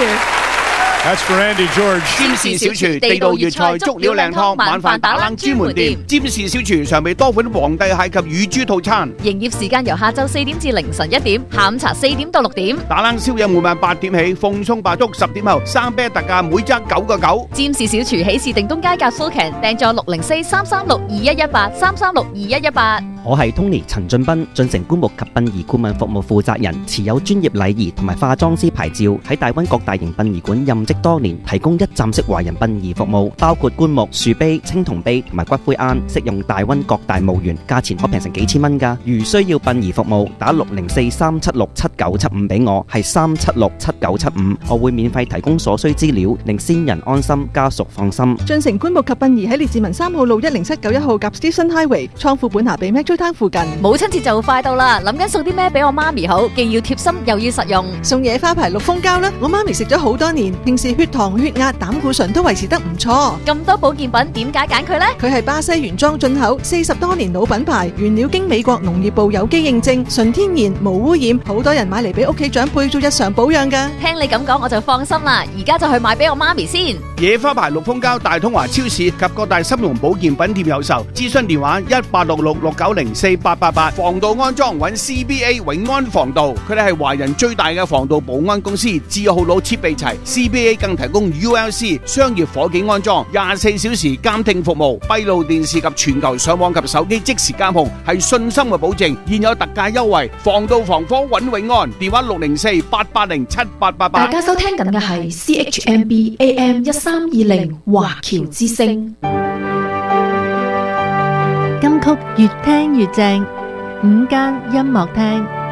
That's for Andy George。 占士小廚地道粵菜足料靚湯晚飯打冷專門店，占士小廚常備多款皇帝蟹及乳豬套餐。 營業時間由下晝4點至凌晨1點，下午茶4點到6點。 打冷宵夜每晚8點起，鳳葱白粥10點後，生啤特價每則9.9。 占士小廚喜事定東街格夫強訂座604-336-2118 336-2118。 我係 Tony 陳俊斌，進城棺木及殯儀顧問服務負責人，持有專業禮儀同埋化妝師牌照，喺大灣各大型殯儀館任職多年，提供一站式華人殯儀服務，包括棺木、樹碑、青銅碑同埋骨灰龕，適用大溫各大墓園，價錢可平成幾千蚊㗎。如需要殯儀服務，打604-376-7975俾我，係376-7975，我會免費提供所需資料，令先人安心，家屬放心。 進城棺木及殯儀喺列治文3號路10791號夾 Station Highway，倉庫本下比 Metro Town 附近。 母親節就快到啦，諗緊送啲咩俾我媽咪好，既要貼心又要實用。 送野花牌綠蜂膠啦，我媽咪食咗好多年，平時血糖、血壓、膽固醇都維持得唔錯。 咁多保健品，點解揀佢呢？ 佢係巴西原裝進口，40多年老品牌，原料經美國農業部有機認證，純天然無污染，好多人買嚟俾屋企長輩做日常保養㗎。 聽你咁講我就放心啦，而家就去買俾我媽咪先。 野花牌綠蜂膠大通華超市及各大參茸保健品店有售，諮詢電話186669048888，防盜安裝揾 CBA 永安防盜，佢哋係華人最大嘅防盜保安公司，字號佬設備齊 ，CBA 更提供 ULC 商業火警安裝，24小時監聽服務，閉路電視及全球上網及手機即時監控，係信心嘅保證。現有特價優惠，防盜防火揾永安，電話604-880-7888。 大家收聽緊嘅係 CHMB AM1320華僑之聲。 金曲越聽越正，午間音樂廳。